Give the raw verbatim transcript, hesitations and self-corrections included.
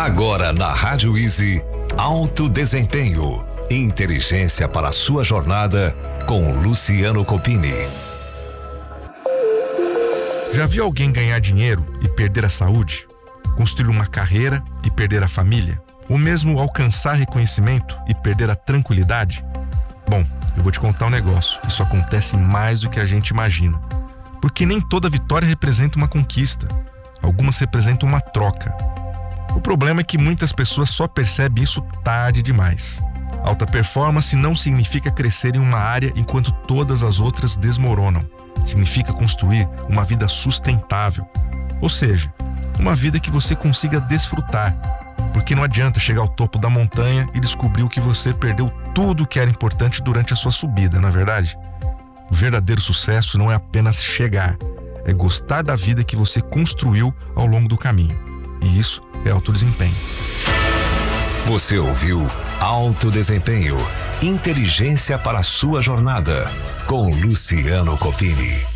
Agora na Rádio Easy, Alto Desempenho, inteligência para a sua jornada com Luciano Copini. Já viu alguém ganhar dinheiro e perder a saúde? Construir uma carreira e perder a família? Ou mesmo alcançar reconhecimento e perder a tranquilidade? Bom, eu vou te contar um negócio. Isso acontece mais do que a gente imagina. Porque nem toda vitória representa uma conquista. Algumas representam uma troca. O problema é que muitas pessoas só percebem isso tarde demais. Alta performance não significa crescer em uma área enquanto todas as outras desmoronam. Significa construir uma vida sustentável. Ou seja, uma vida que você consiga desfrutar. Porque não adianta chegar ao topo da montanha e descobrir que você perdeu tudo o que era importante durante a sua subida, não é verdade? O verdadeiro sucesso não é apenas chegar, é gostar da vida que você construiu ao longo do caminho. E isso é alto desempenho. Você ouviu Alto Desempenho, inteligência para a sua jornada, com Luciano Copini.